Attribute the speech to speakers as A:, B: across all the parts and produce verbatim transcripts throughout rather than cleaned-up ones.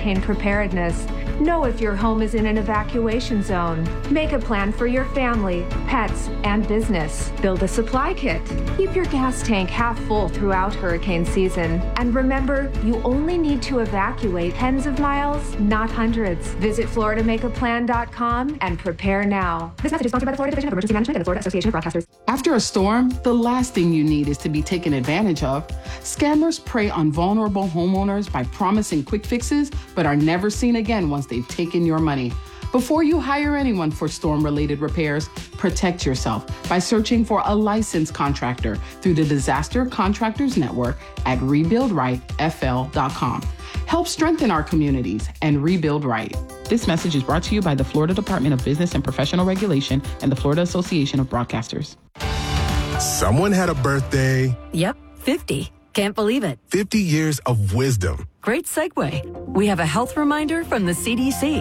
A: hurricane preparedness. Know if your home is in an evacuation zone. Make a plan for your family, pets, and business. Build a supply kit. Keep your gas tank half full throughout hurricane season. And remember, you only need to evacuate tens of miles, not hundreds. Visit Florida Make A Plan dot com and prepare now. This message is sponsored by the Florida Division of Emergency Management and the Florida Association of Broadcasters.
B: After a storm, the last thing you need is to be taken advantage of. Scammers prey on vulnerable homeowners by promising quick fixes, but are never seen again once they've taken your money. Before you hire anyone for storm-related repairs, protect yourself by searching for a licensed contractor through the Disaster Contractors Network at rebuild right f l dot com. Help strengthen our communities and rebuild right. This message is brought to you by the Florida Department of Business and Professional Regulation and the Florida Association of Broadcasters.
C: Someone had a birthday.
D: Yep, fifty. Can't believe it.
C: fifty years of wisdom.
D: Great segue. We have a health reminder from the C D C.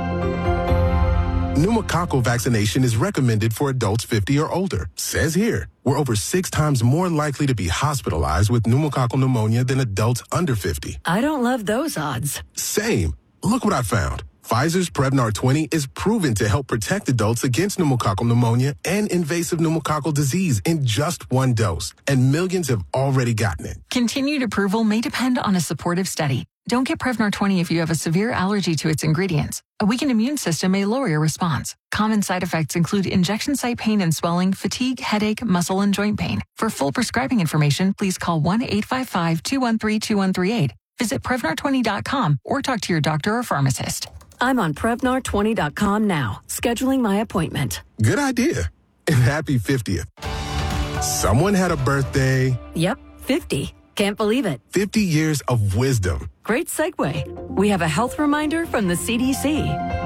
C: Pneumococcal vaccination is recommended for adults fifty or older. Says here, we're over six times more likely to be hospitalized with pneumococcal pneumonia than adults under fifty.
D: I don't love those odds.
C: Same. Look what I found. Pfizer's Prevnar twenty is proven to help protect adults against pneumococcal pneumonia and invasive pneumococcal disease in just one dose. And millions have already gotten it.
E: Continued approval may depend on a supportive study. Don't get Prevnar twenty if you have a severe allergy to its ingredients. A weakened immune system may lower your response. Common side effects include injection site pain and swelling, fatigue, headache, muscle, and joint pain. For full prescribing information, please call one eight five five, two one three, two one three eight. Visit Prevnar twenty dot com or talk to your doctor or pharmacist.
D: I'm on Prevnar twenty dot com now, scheduling my appointment.
C: Good idea. And happy fiftieth. Someone had a birthday.
D: Yep, fifty. Can't believe it.
C: fifty years of wisdom.
D: Great segue. We have a health reminder from the C D C.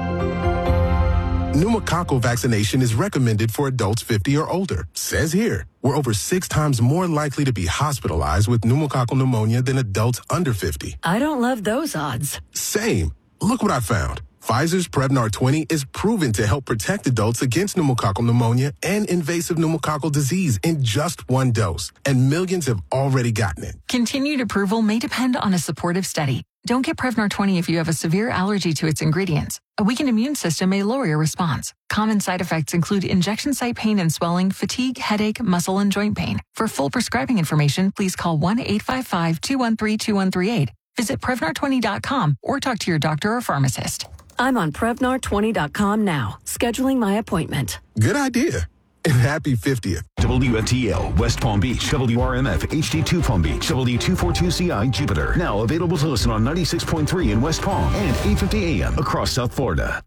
C: Pneumococcal vaccination is recommended for adults fifty or older. Says here, we're over six times more likely to be hospitalized with pneumococcal pneumonia than adults under fifty.
D: I don't love those odds.
C: Same. Look what I found. Pfizer's Prevnar twenty is proven to help protect adults against pneumococcal pneumonia and invasive pneumococcal disease in just one dose. And millions have already gotten it.
E: Continued approval may depend on a supportive study. Don't get Prevnar twenty if you have a severe allergy to its ingredients. A weakened immune system may lower your response. Common side effects include injection site pain and swelling, fatigue, headache, muscle, and joint pain. For full prescribing information, please call one eight five five, two one three, two one three eight. Visit Prevnar twenty dot com or talk to your doctor or pharmacist.
D: I'm on Prevnar twenty dot com now, scheduling my appointment.
C: Good idea. And happy fiftieth.
F: W F T L, West Palm Beach, W R M F, H D two Palm Beach, W two forty-two C I, Jupiter. Now available to listen on ninety-six point three in West Palm and eight fifty A M across South Florida.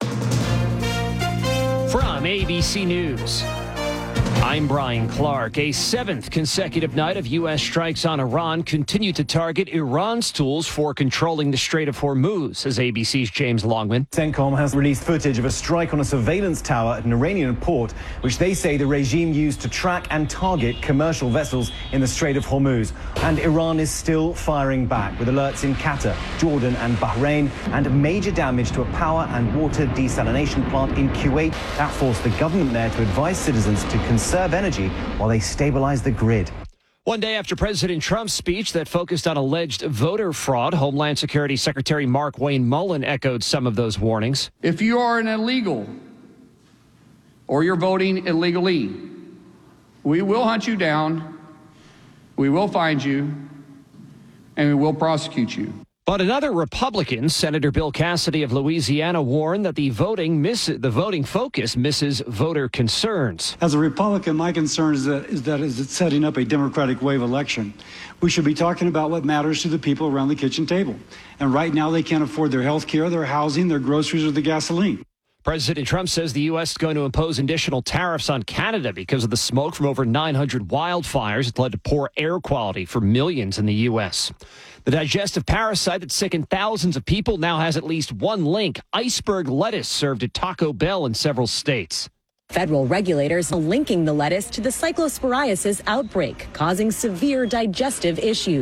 G: From A B C News, I'm Brian Clark. A seventh consecutive night of U S strikes on Iran continue to target Iran's tools for controlling the Strait of Hormuz, says A B C's James Longman.
H: CENTCOM has released footage of a strike on a surveillance tower at an Iranian port, which they say the regime used to track and target commercial vessels in the Strait of Hormuz. And Iran is still firing back, with alerts in Qatar, Jordan and Bahrain, and major damage to a power and water desalination plant in Kuwait. That forced the government there to advise citizens to conserve energy while they stabilize the grid.
G: One day after President Trump's speech that focused on alleged voter fraud, Homeland Security Secretary Mark Wayne Mullen echoed some of those warnings.
I: If you are an illegal or you're voting illegally, we will hunt you down, we will find you, and we will prosecute you.
G: But another Republican, Senator Bill Cassidy of Louisiana, warned that the voting miss the voting focus misses voter concerns.
J: As a Republican, my concern is that is that is it setting up a Democratic wave election. We should be talking about what matters to the people around the kitchen table. And right now, they can't afford their health care, their housing, their groceries, or the gasoline.
G: President Trump says the U S is going to impose additional tariffs on Canada because of the smoke from over nine hundred wildfires that led to poor air quality for millions in the U S. The digestive parasite that sickened thousands of people now has at least one link: iceberg lettuce served at Taco Bell in several states.
K: Federal regulators are linking the lettuce to the cyclosporiasis outbreak, causing severe digestive issues.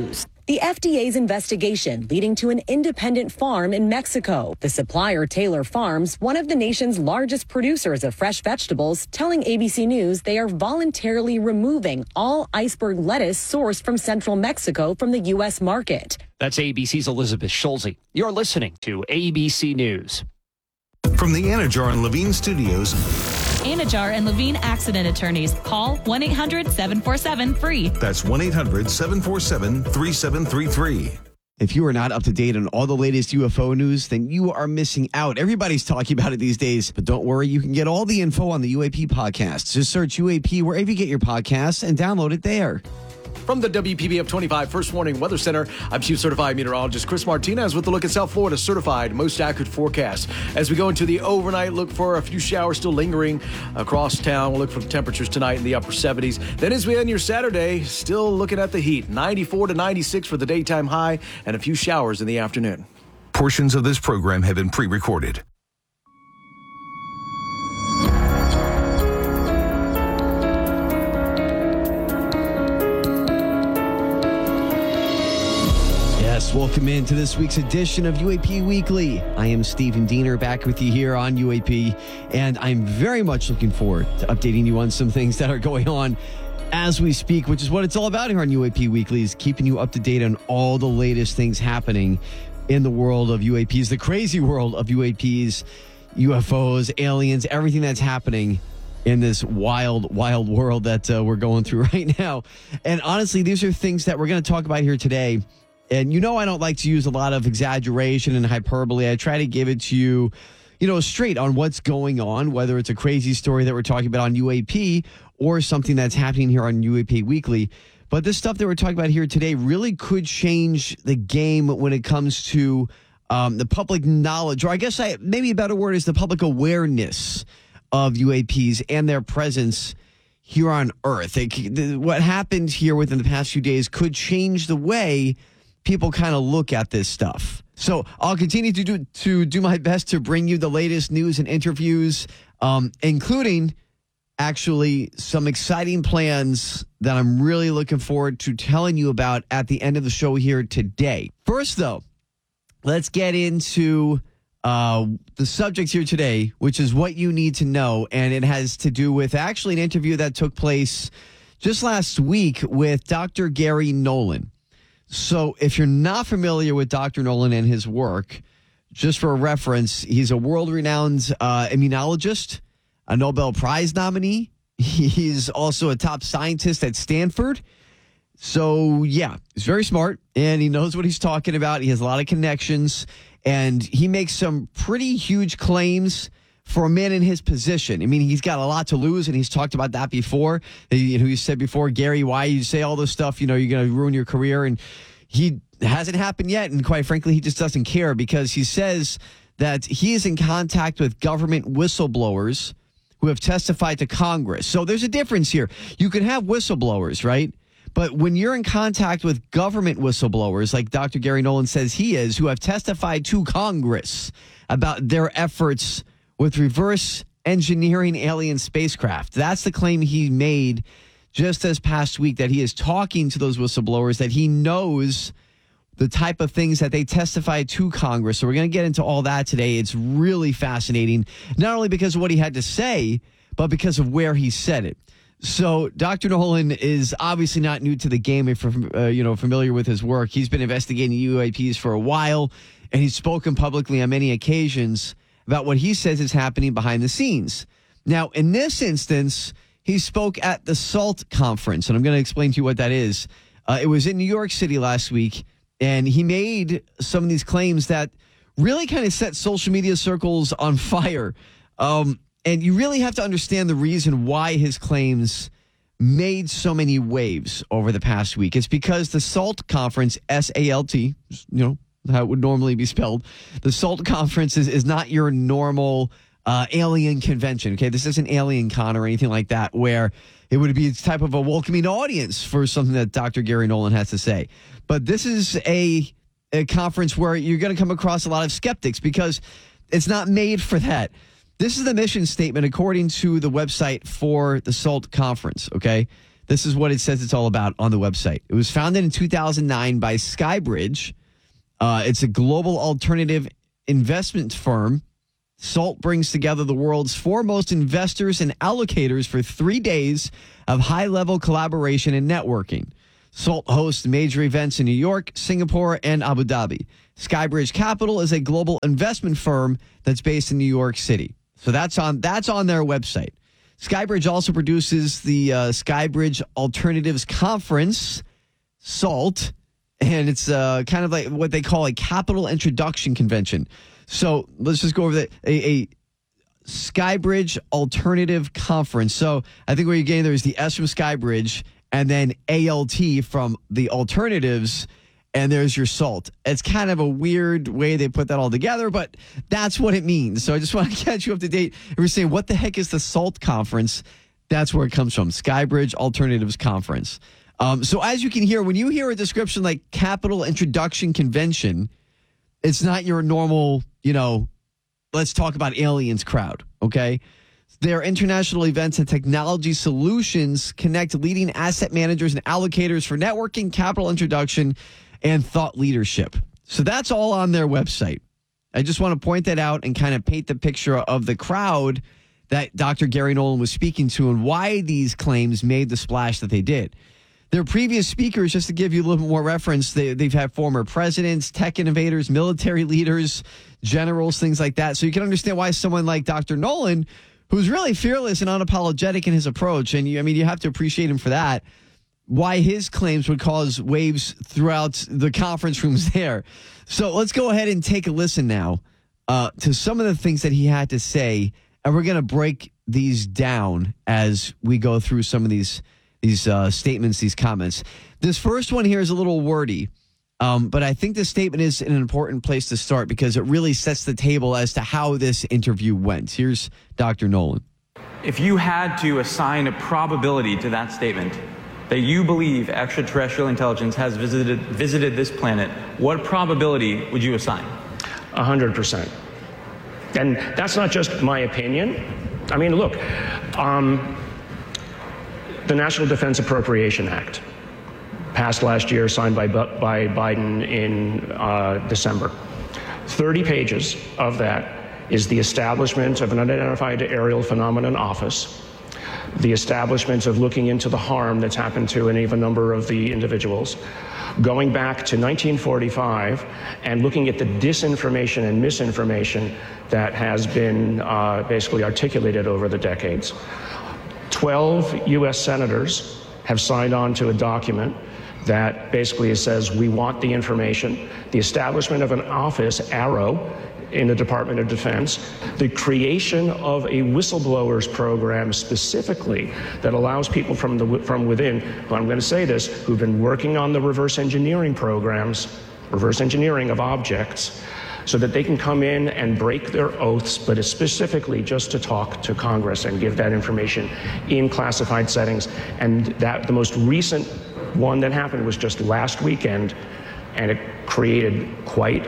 K: The F D A's investigation leading to an independent farm in Mexico. The supplier, Taylor Farms, one of the nation's largest producers of fresh vegetables, telling A B C News they are voluntarily removing all iceberg lettuce sourced from central Mexico from the U S market.
G: That's A B C's Elizabeth Schulze. You're listening to A B C News.
F: From the Anajar and Levine Studios.
L: Anajar and Levine Accident Attorneys. Call one eight hundred seven four seven free.
F: That's one eight hundred seven four seven three seven three three.
M: If you are not up to date on all the latest U F O news, then you are missing out. Everybody's talking about it these days. But don't worry, you can get all the info on the U A P podcast. Just search U A P wherever you get your podcasts and download it there.
N: From the W P B F twenty-five First Warning Weather Center, I'm Chief Certified Meteorologist Chris Martinez with a look at South Florida's certified most accurate forecast. As we go into the overnight, look for a few showers still lingering across town. We'll look for temperatures tonight in the upper seventies. Then as we end your Saturday, still looking at the heat. ninety-four to ninety-six for the daytime high and a few showers in the afternoon.
F: Portions of this program have been pre-recorded.
M: Welcome into this week's edition of U A P Weekly. I am Stephen Diener, back with you here on U A P, and I'm very much looking forward to updating you on some things that are going on as we speak, which is what it's all about here on U A P Weekly, is keeping you up to date on all the latest things happening in the world of U A Ps, the crazy world of U A Ps, U F Os, aliens, everything that's happening in this wild, wild world that uh, we're going through right now. And honestly, these are things that we're going to talk about here today. And you know I don't like to use a lot of exaggeration and hyperbole. I try to give it to you, you know, straight on what's going on, whether it's a crazy story that we're talking about on U A P or something that's happening here on U A P Weekly. But this stuff that we're talking about here today really could change the game when it comes to um, the public knowledge, or I guess I, maybe a better word is the public awareness of U A Ps and their presence here on Earth. It, what happened here within the past few days could change the way people kind of look at this stuff. So I'll continue to do to do my best to bring you the latest news and interviews, um, including actually some exciting plans that I'm really looking forward to telling you about at the end of the show here today. First, though, let's get into uh, the subject here today, which is what you need to know. And it has to do with actually an interview that took place just last week with Doctor Gary Nolan. So if you're not familiar with Doctor Nolan and his work, just for a reference, he's a world-renowned uh, immunologist, a Nobel Prize nominee. He's also a top scientist at Stanford. So, yeah, he's very smart, and he knows what he's talking about. He has a lot of connections, and he makes some pretty huge claims for a man in his position. I mean, he's got a lot to lose, and he's talked about that before. You know, he said before, Gary, why you say all this stuff, you know, you're going to ruin your career. And he hasn't happened yet. And quite frankly, he just doesn't care, because he says that he is in contact with government whistleblowers who have testified to Congress. So there's a difference here. You can have whistleblowers, right? But when you're in contact with government whistleblowers, like Doctor Gary Nolan says he is, who have testified to Congress about their efforts with reverse engineering alien spacecraft. That's the claim he made just this past week, that he is talking to those whistleblowers, that he knows the type of things that they testify to Congress. So we're going to get into all that today. It's really fascinating, not only because of what he had to say, but because of where he said it. So Doctor Nolan is obviously not new to the game if you're uh, you know, familiar with his work. He's been investigating U A Ps for a while, and he's spoken publicly on many occasions about what he says is happening behind the scenes. Now, in this instance, he spoke at the SALT conference, and I'm going to explain to you what that is. Uh, it was in New York City last week, and he made some of these claims that really kind of set social media circles on fire. Um, and you really have to understand the reason why his claims made so many waves over the past week. It's because the SALT conference, S A L T, you know, how it would normally be spelled. The SALT conference is, is not your normal uh, alien convention, okay? This isn't Alien Con or anything like that, where it would be a type of a welcoming audience for something that Doctor Gary Nolan has to say. But this is a, a conference where you're going to come across a lot of skeptics, because it's not made for that. This is the mission statement according to the website for the SALT conference, okay? This is what it says it's all about on the website. It was founded in two thousand nine by Skybridge. Uh, it's a global alternative investment firm. SALT brings together the world's foremost investors and allocators for three days of high-level collaboration and networking. SALT hosts major events in New York, Singapore, and Abu Dhabi. Skybridge Capital is a global investment firm that's based in New York City. So that's on that's on their website. Skybridge also produces the uh, Skybridge Alternatives Conference, SALT, and it's uh, kind of like what they call a capital introduction convention. So let's just go over that. A, a Skybridge Alternative Conference. So I think what you're getting there is the S from Skybridge and then A L T from the alternatives, and there's your SALT. It's kind of a weird way they put that all together, but that's what it means. So I just want to catch you up to date. If you're saying, what the heck is the SALT conference? That's where it comes from, Skybridge Alternatives Conference. Um, so as you can hear, when you hear a description like Capital Introduction Convention, it's not your normal, you know, let's talk about aliens crowd, okay? Their international events and technology solutions connect leading asset managers and allocators for networking, capital introduction, and thought leadership. So that's all on their website. I just want to point that out and kind of paint the picture of the crowd that Doctor Gary Nolan was speaking to and why these claims made the splash that they did. Their previous speakers, just to give you a little bit more reference, they, they've had former presidents, tech innovators, military leaders, generals, things like that. So you can understand why someone like Doctor Nolan, who's really fearless and unapologetic in his approach, and you, I mean, you have to appreciate him for that, why his claims would cause waves throughout the conference rooms there. So let's go ahead and take a listen now uh, to some of the things that he had to say, and we're going to break these down as we go through some of these these uh, statements, these comments. This first one here is a little wordy, um, but I think this statement is an important place to start because it really sets the table as to how this interview went. Here's Doctor Nolan.
O: If you had to assign a probability to that statement that you believe extraterrestrial intelligence has visited visited this planet, what probability would you assign?
P: A hundred percent. And that's not just my opinion. I mean, look, um, the National Defense Appropriation Act, passed last year, signed by, by Biden in uh, December. thirty pages of that is the establishment of an unidentified aerial phenomenon office, the establishment of looking into the harm that's happened to an even number of the individuals, going back to nineteen forty-five and looking at the disinformation and misinformation that has been uh, basically articulated over the decades. twelve U S senators have signed on to a document that basically says we want the information, the establishment of an office, AARO, in the Department of Defense, the creation of a whistleblowers program specifically that allows people from the from within, but I'm going to say this, who've been working on the reverse engineering programs, reverse engineering of objects, so that they can come in and break their oaths, but it's specifically just to talk to Congress and give that information in classified settings. And that the most recent one that happened was just last weekend, and it created quite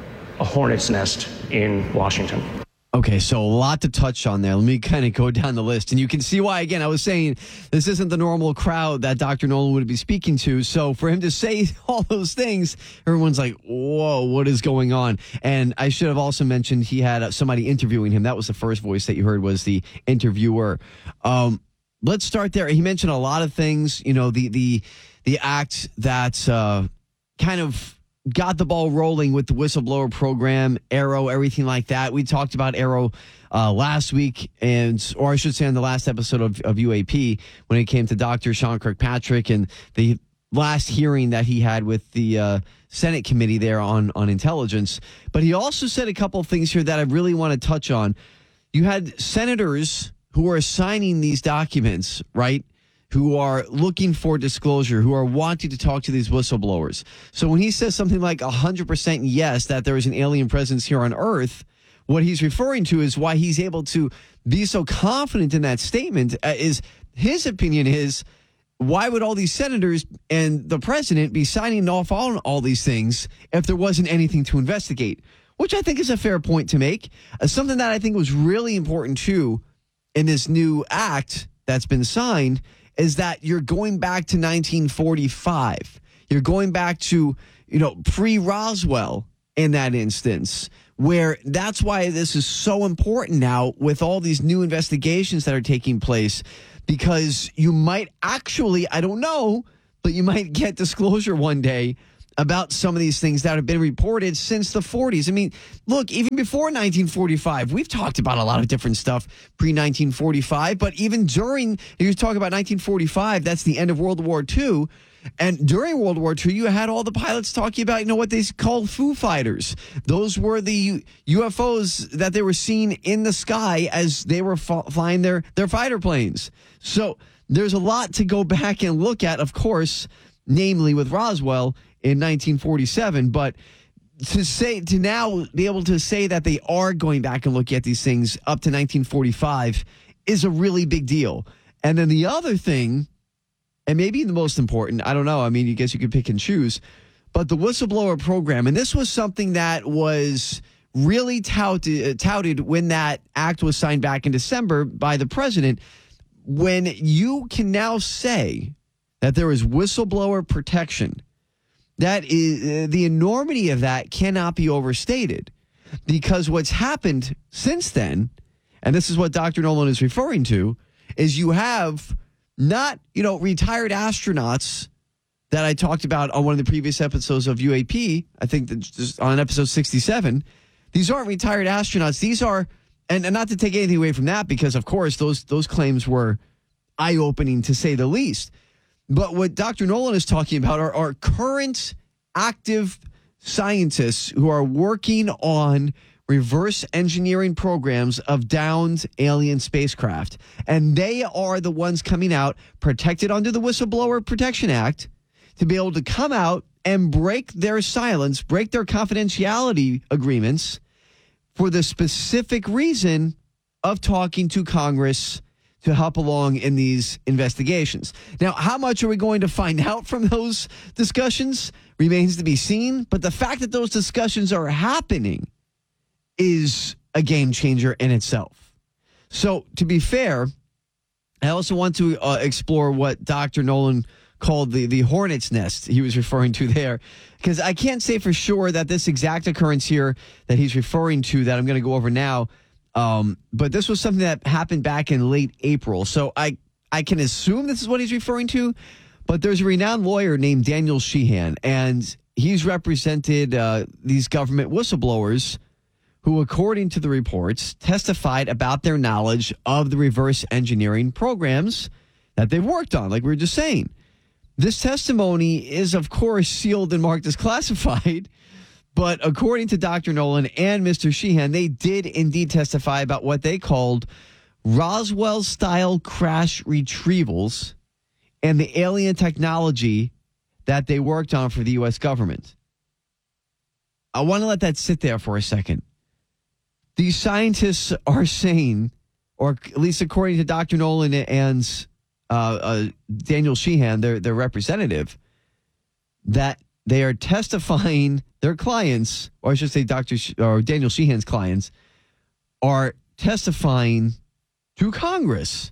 P: a hornet's nest in Washington.
M: Okay, so a lot to touch on there. Let me kind of go down the list. And you can see why, again, I was saying this isn't the normal crowd that Doctor Nolan would be speaking to. So for him to say all those things, everyone's like, whoa, what is going on? And I should have also mentioned he had somebody interviewing him. That was the first voice that you heard was the interviewer. Um, let's start there. He mentioned a lot of things, you know, the the the act that uh, kind of got the ball rolling with the whistleblower program, AARO, everything like that. We talked about AARO uh, last week, and or I should say on the last episode of, of U A P when it came to Doctor Sean Kirkpatrick and the last hearing that he had with the uh, Senate committee there on, on intelligence. But he also said a couple of things here that I really want to touch on. You had senators who are signing these documents, right, who are looking for disclosure, who are wanting to talk to these whistleblowers. So when he says something like one hundred percent yes, that there is an alien presence here on Earth, what he's referring to is why he's able to be so confident in that statement uh, is his opinion is, why would all these senators and the president be signing off on all these things if there wasn't anything to investigate? Which I think is a fair point to make. Uh, something that I think was really important, too, in this new act that's been signed is that you're going back to nineteen forty-five. You're going back to, you know, pre-Roswell in that instance, where that's why this is so important now with all these new investigations that are taking place, because you might actually, I don't know, but you might get disclosure one day about some of these things that have been reported since the forties. I mean, look, even before nineteen forty-five, we've talked about a lot of different stuff pre-nineteen forty-five, but even during, you talk about nineteen forty-five, that's the end of World War Two. And during World War Two, you had all the pilots talking about, you know, what they call Foo Fighters. Those were the U F Os that they were seen in the sky as they were f- flying their, their fighter planes. So there's a lot to go back and look at, of course, namely with Roswell in nineteen forty-seven. But to say, to now be able to say that they are going back and look at these things up to nineteen forty-five is a really big deal. And then the other thing, and maybe the most important, I don't know, I mean, you guess you could pick and choose, but the whistleblower program, and this was something that was really touted, touted when that act was signed back in December by the president, when you can now say that there is whistleblower protection, that is, uh, the enormity of that cannot be overstated, because what's happened since then, and this is what Doctor Nolan is referring to, is you have not, you know, retired astronauts that I talked about on one of the previous episodes of U A P, I think that on episode sixty-seven. These aren't retired astronauts. These are, and, and not to take anything away from that, because, of course, those those claims were eye-opening, to say the least. But what Doctor Nolan is talking about are, are current active scientists who are working on reverse engineering programs of downed alien spacecraft. And they are the ones coming out, protected under the Whistleblower Protection Act, to be able to come out and break their silence, break their confidentiality agreements for the specific reason of talking to Congress to help along in these investigations. Now, how much are we going to find out from those discussions remains to be seen. But the fact that those discussions are happening is a game changer in itself. So, to be fair, I also want to uh, explore what Doctor Nolan called the, the hornet's nest he was referring to there, because I can't say for sure that this exact occurrence here that he's referring to that I'm going to go over now, um, but this was something that happened back in late April. So I, I can assume this is what he's referring to, but there's a renowned lawyer named Daniel Sheehan, and he's represented uh, these government whistleblowers who, according to the reports, testified about their knowledge of the reverse engineering programs that they've worked on, like we were just saying. This testimony is, of course, sealed and marked as classified, but according to Doctor Nolan and Mister Sheehan, they did indeed testify about what they called Roswell-style crash retrievals and the alien technology that they worked on for the U S government. I want to let that sit there for a second. These scientists are saying, or at least according to Doctor Nolan and uh, uh, Daniel Sheehan, their, their representative, that they are testifying, their clients, or I should say Doctor Sh- or Daniel Sheehan's clients, are testifying to Congress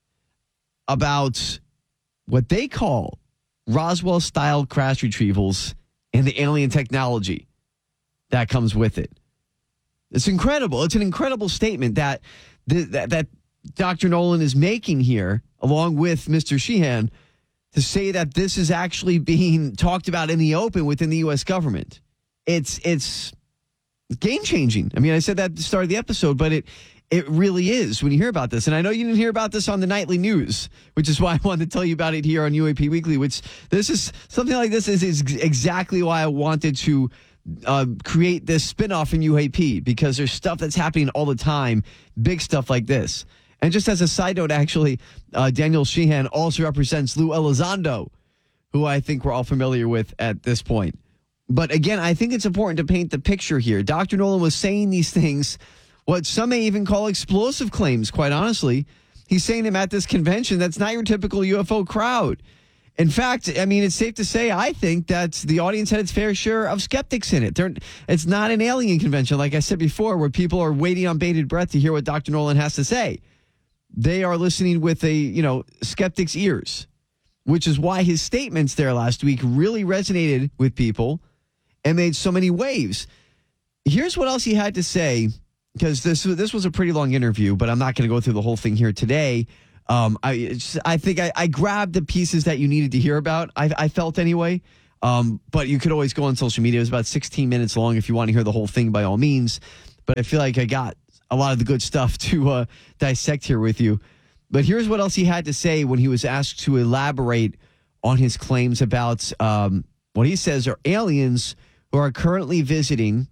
M: about what they call Roswell-style crash retrievals and the alien technology that comes with it. It's incredible. It's an incredible statement that that, that Doctor Nolan is making here, along with Mister Sheehan, to say that this is actually being talked about in the open within the U S government. It's it's game-changing. I mean, I said that at the start of the episode, but it it really is when you hear about this. And I know you didn't hear about this on the nightly news, which is why I wanted to tell you about it here on U A P Weekly, which this is something like this is, is exactly why I wanted to Uh, create this spinoff in U A P, because there's stuff that's happening all the time, big stuff like this. And just as a side note, actually, uh, Daniel Sheehan also represents Lou Elizondo, who I think we're all familiar with at this point. But again, I think it's important to paint the picture here. Doctor Nolan was saying these things, what some may even call explosive claims, quite honestly. He's saying them at this convention. That's not your typical U F O crowd. In fact, I mean, it's safe to say, I think that the audience had its fair share of skeptics in it. They're, it's not an alien convention, like I said before, where people are waiting on bated breath to hear what Doctor Nolan has to say. they are listening with a, you know, skeptic's ears, which is why his statements there last week really resonated with people and made so many waves. Here's what else he had to say, because this this was a pretty long interview, but I'm not going to go through the whole thing here today. Um, I it's, I think I, I grabbed the pieces that you needed to hear about. I, I felt anyway. Um, but you could always go on social media. It was about sixteen minutes long. If you want to hear the whole thing, by all means. But I feel like I got a lot of the good stuff to uh, dissect here with you. But here's what else he had to say when he was asked to elaborate on his claims about um, what he says are aliens who are currently visiting,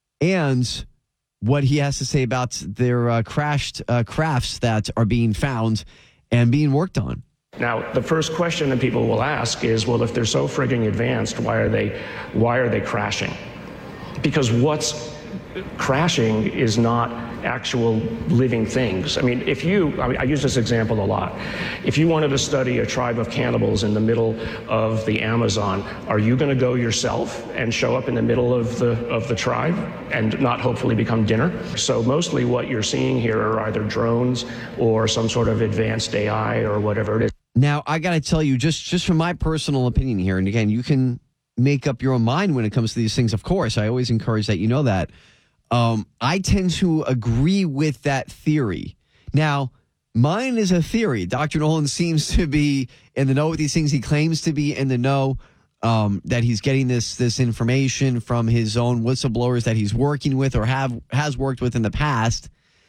M: and what he has to say about their uh, crashed uh, crafts that are being found and being worked on.
P: Now, the first question that people will ask is, well, if they're so frigging advanced, why are they, why are they crashing? Because what's crashing is not actual living things. I mean, if you, I mean, I use this example a lot. If you wanted to study a tribe of cannibals in the middle of the Amazon, are you going to go yourself and show up in the middle of the of the tribe and not hopefully become dinner? So mostly what you're seeing here are either drones or some sort of advanced A I or whatever it is.
M: Now, I got to tell you, just, just from my personal opinion here, and again, you can make up your own mind when it comes to these things, of course. I always encourage that you know that. Um, I tend to agree with that theory. Now, mine is a theory. Doctor Nolan seems to be in the know with these things. He claims to be in the know, um, that he's getting this this information from his own whistleblowers that he's working with or have has worked with in the past.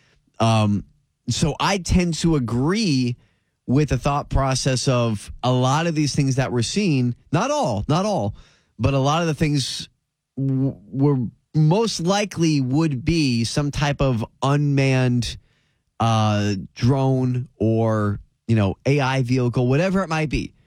M: Um, so I tend to agree with the thought process of a lot of these things that we're seeing, not all, not all, but a lot of the things w- were most likely would be some type of unmanned uh, drone or, you know, A I vehicle, whatever it might be,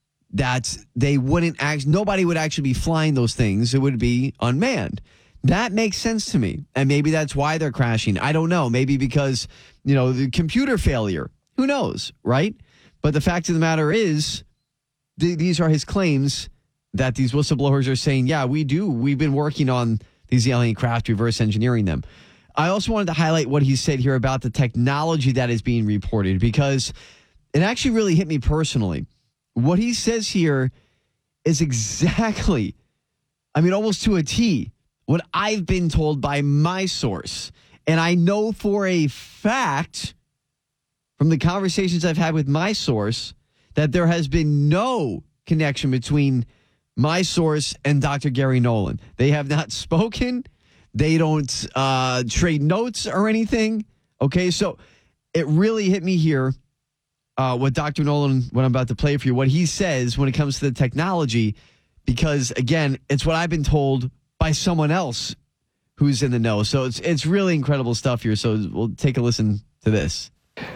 M: that they wouldn't act, nobody would actually be flying those things. It would be unmanned. That makes sense to me. And maybe that's why they're crashing. I don't know. Maybe because, you know, the computer failure. Who knows, right? But the fact of the matter is, th- these are his claims that these whistleblowers are saying, yeah, we do. We've been working on these alien craft, reverse engineering them. I also wanted to highlight what he said here about the technology that is being reported, because it actually really hit me personally. What he says here is exactly, I mean, almost to a T, what I've been told by my source. And I know for a fact from the conversations I've had with my source that there has been no connection between my source and Doctor Gary Nolan. They have not spoken. They don't uh, trade notes or anything. Okay, so it really hit me here, uh, what Doctor Nolan, what I'm about to play for you, what he says when it comes to the technology, because, again, it's what I've been told by someone else who's in the know. So it's it's really incredible stuff here. So we'll take a listen to this.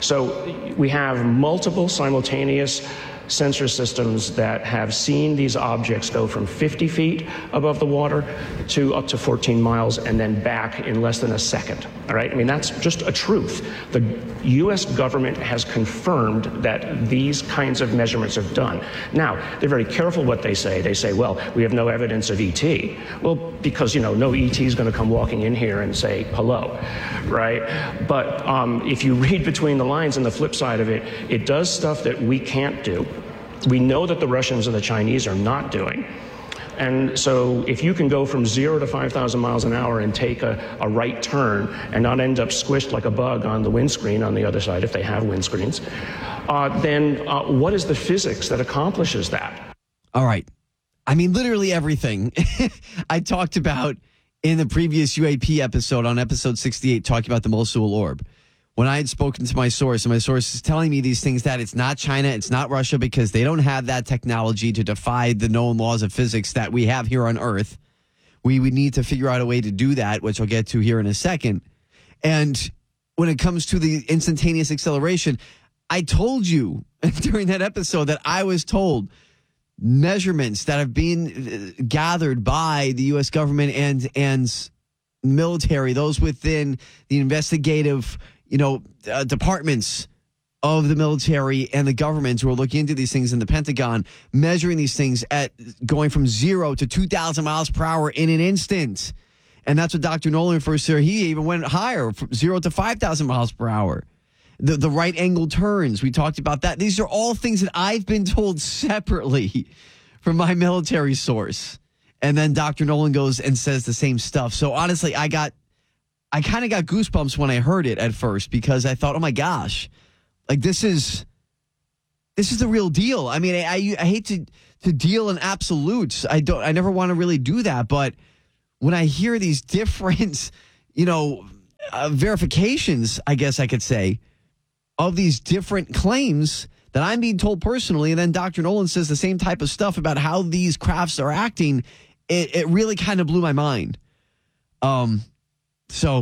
P: So we have multiple simultaneous sensor systems that have seen these objects go from fifty feet above the water to up to fourteen miles and then back in less than a second. All right. I mean, that's just a truth. The U S government has confirmed that these kinds of measurements are done. Now, they're very careful what they say. They say, well, we have no evidence of E T. Well, because, you know, no E T is going to come walking in here and say hello. Right. But um, if you read between the lines and the flip side of it, it does stuff that we can't do. We know that the Russians and the Chinese are not doing. And so if you can go from zero to five thousand miles an hour and take a, a right turn and not end up squished like a bug on the windscreen on the other side, if they have windscreens, uh, then uh, what is the physics that accomplishes that?
M: All right. I mean, literally everything I talked about in the previous U A P episode on episode sixty-eight, talking about the Mosul orb. When I had spoken to my source, and my source is telling me these things, that it's not China, it's not Russia, because they don't have that technology to defy the known laws of physics that we have here on Earth. We would need to figure out a way to do that, which I'll get to here in a second. And when it comes to the instantaneous acceleration, I told you during that episode that I was told measurements that have been gathered by the U S government and, and military, those within the investigative you know, uh, departments of the military and the governments who are looking into these things in the Pentagon, measuring these things at going from zero to two thousand miles per hour in an instant. And that's what Doctor Nolan refers to. He even went higher, from zero to five thousand miles per hour. the, the right angle turns. We talked about that. These are all things that I've been told separately from my military source. And then Doctor Nolan goes and says the same stuff. So honestly, I got, I kind of got goosebumps when I heard it at first because I thought, oh my gosh, like this is, this is the real deal. I mean, I, I, I hate to, to deal in absolutes. I don't, I never want to really do that. But when I hear these different, you know, uh, verifications, I guess I could say, of these different claims that I'm being told personally, and then Doctor Nolan says the same type of stuff about how these crafts are acting, it, it really kind of blew my mind. Um, so,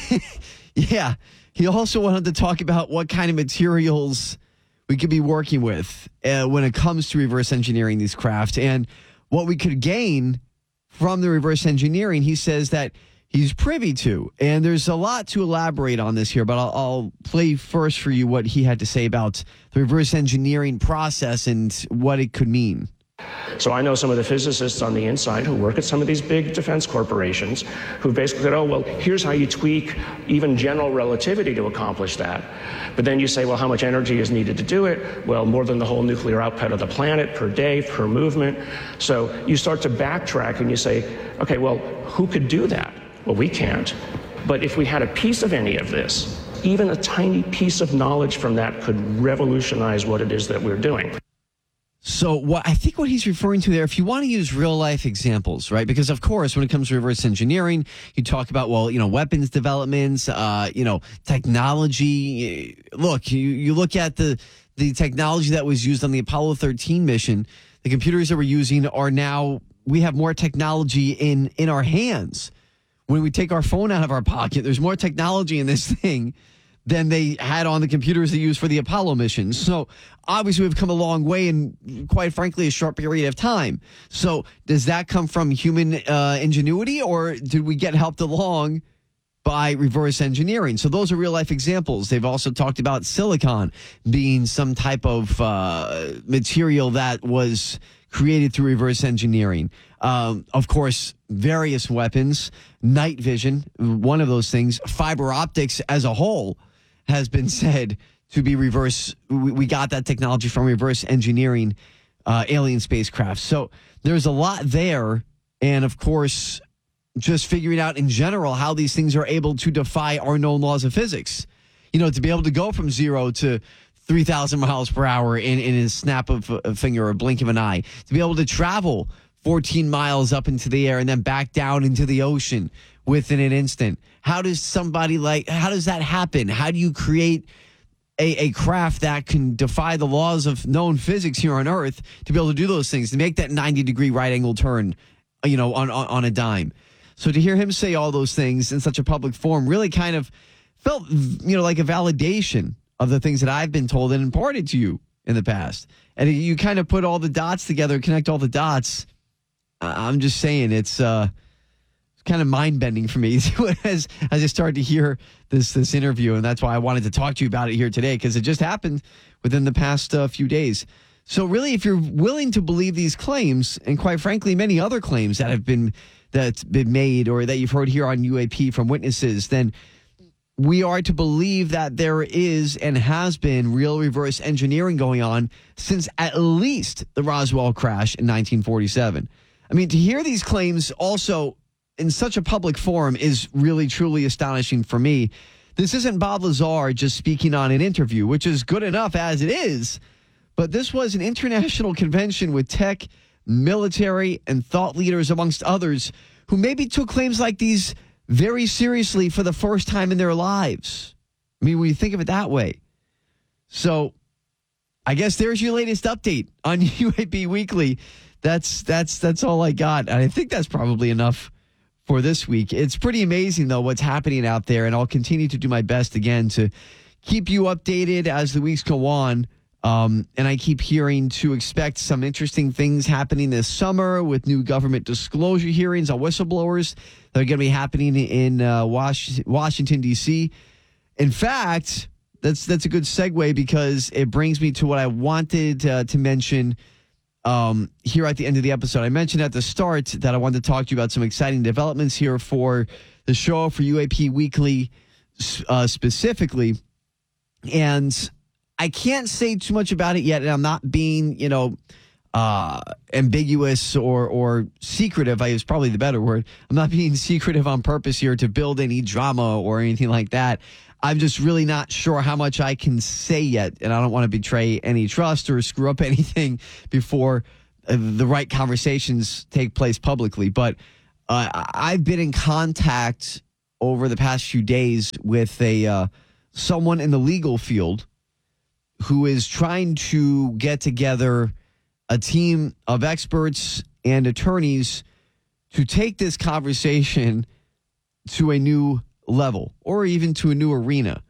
M: yeah, he also wanted to talk about what kind of materials we could be working with uh, when it comes to reverse engineering these crafts and what we could gain from the reverse engineering. He says that he's privy to, and there's a lot to elaborate on this here, but I'll, I'll play first for you what he had to say about the reverse engineering process and what it could mean.
P: So I know some of the physicists on the inside who work at some of these big defense corporations who basically said, oh, well, here's how you tweak even general relativity to accomplish that. But then you say, well, how much energy is needed to do it? Well, more than the whole nuclear output of the planet per day, per movement. So you start to backtrack and you say, okay, well, who could do that? Well, we can't. But if we had a piece of any of this, even a tiny piece of knowledge from that could revolutionize what it is that we're doing.
M: So what I think what he's referring to there, if you want to use real life examples, right? Because of course, when it comes to reverse engineering, you talk about, well, you know, weapons developments, uh, you know, technology. Look, you, you look at the, the technology that was used on the Apollo thirteen mission. The computers that we're using are now, we have more technology in, in our hands. When we take our phone out of our pocket, there's more technology in this thing than they had on the computers they used for the Apollo missions. So obviously we've come a long way in, quite frankly, a short period of time. So does that come from human uh, ingenuity, or did we get helped along by reverse engineering? So those are real life examples. They've also talked about silicon being some type of uh, material that was created through reverse engineering. Um, of course, various weapons, night vision, one of those things, fiber optics as a whole has been said to be reverse. We, we got that technology from reverse engineering uh, alien spacecraft. So there's a lot there. And of course, just figuring out in general how these things are able to defy our known laws of physics. You know, to be able to go from zero to three thousand miles per hour in, in a snap of a finger or a blink of an eye. To be able to travel fourteen miles up into the air and then back down into the ocean within an instant. How does somebody like, how does that happen? How do you create a, a craft that can defy the laws of known physics here on Earth to be able to do those things, to make that ninety degree right angle turn, you know, on, on, on a dime? So to hear him say all those things in such a public forum really kind of felt, you know, like a validation of the things that I've been told and imparted to you in the past. And you kind of put all the dots together, connect all the dots. I'm just saying it's uh, kind of mind-bending for me as, as I started to hear this this interview, and that's why I wanted to talk to you about it here today, because it just happened within the past uh, few days. So really, if you're willing to believe these claims, and quite frankly, many other claims that have been that's been made or that you've heard here on U A P from witnesses, then we are to believe that there is and has been real reverse engineering going on since at least the Roswell crash in nineteen forty-seven. I mean, to hear these claims also in such a public forum is really, truly astonishing for me. This isn't Bob Lazar just speaking on an interview, which is good enough as it is. But this was an international convention with tech, military, and thought leaders, amongst others, who maybe took claims like these very seriously for the first time in their lives. I mean, when you think of it that way. So I guess there's your latest update on U A P Weekly. That's that's that's all I got. And I think that's probably enough for this week. It's pretty amazing, though, what's happening out there. And I'll continue to do my best, again, to keep you updated as the weeks go on. Um, and I keep hearing to expect some interesting things happening this summer with new government disclosure hearings on whistleblowers that are going to be happening in uh, Was- Washington, D C. In fact, that's that's a good segue, because it brings me to what I wanted uh, to mention um, here at the end of the episode. I mentioned at the start that I wanted to talk to you about some exciting developments here for the show, for U A P Weekly uh, specifically. And I can't say too much about it yet, and I'm not being, you know, uh, ambiguous or or secretive. I is probably the better word. I'm not being secretive on purpose here to build any drama or anything like that. I'm just really not sure how much I can say yet, and I don't want to betray any trust or screw up anything before uh, the right conversations take place publicly. But uh, I've been in contact over the past few days with a uh, someone in the legal field who is trying to get together a team of experts and attorneys to take this conversation to a new level or even to a new arena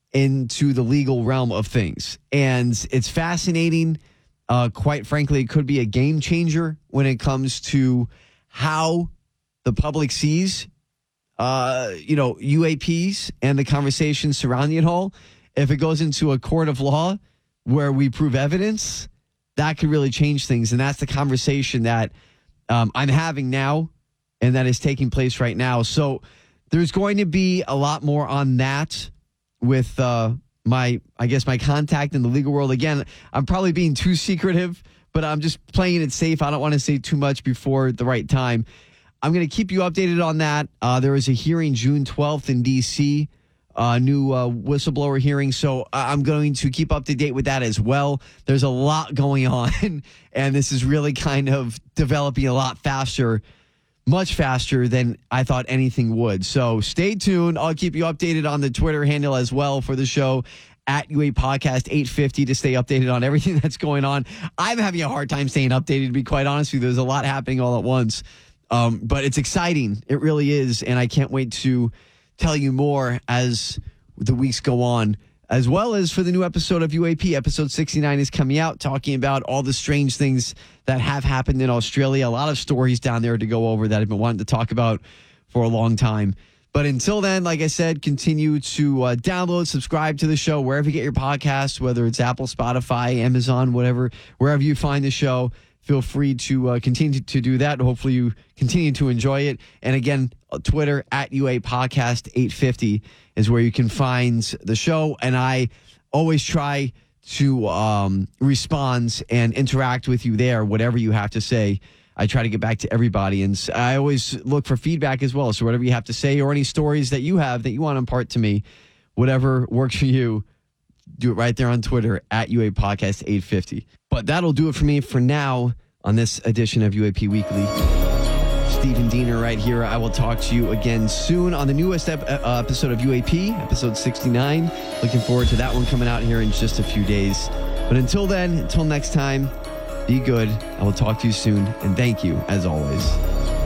M: into the legal realm of things. And it's fascinating. Uh, quite frankly, it could be a game changer when it comes to how the public sees, uh, you know, U A Ps and the conversation surrounding it all. If it goes into a court of law where we prove evidence, that could really change things. And that's the conversation that um, I'm having now and that is taking place right now. So there's going to be a lot more on that with uh, my, I guess, my contact in the legal world. Again, I'm probably being too secretive, but I'm just playing it safe. I don't want to say too much before the right time. I'm going to keep you updated on that. Uh, there is a hearing June twelfth in D C, a new uh, whistleblower hearing. So I'm going to keep up to date with that as well. There's a lot going on, and this is really kind of developing a lot faster, much faster than I thought anything would. So stay tuned. I'll keep you updated on the Twitter handle as well for the show at U A Podcast eight fifty to stay updated on everything that's going on. I'm having a hard time staying updated, to be quite honest with you. There's a lot happening all at once, um, but it's exciting. It really is, and I can't wait to tell you more as the weeks go on, as well as for the new episode of U A P. Episode sixty-nine is coming out, talking about all the strange things that have happened in Australia. A lot of stories down there to go over that I've been wanting to talk about for a long time. But until then, like I said, continue to uh, download, subscribe to the show wherever you get your podcasts, whether it's Apple, Spotify, Amazon, whatever, wherever you find the show. Feel free to uh, continue to do that. Hopefully you continue to enjoy it. And again, Twitter at U A Podcast eight fifty is where you can find the show. And I always try to um, respond and interact with you there, whatever you have to say. I try to get back to everybody. And I always look for feedback as well. So whatever you have to say or any stories that you have that you want to impart to me, whatever works for you, do it right there on Twitter at U A Podcast eight fifty. But that'll do it for me for now on this edition of U A P Weekly. Stephen Diener right here. I will talk to you again soon on the newest ep- uh, episode of U A P, episode sixty-nine. Looking forward to that one coming out here in just a few days. But until then, until next time, be good. I will talk to you soon. And thank you, as always.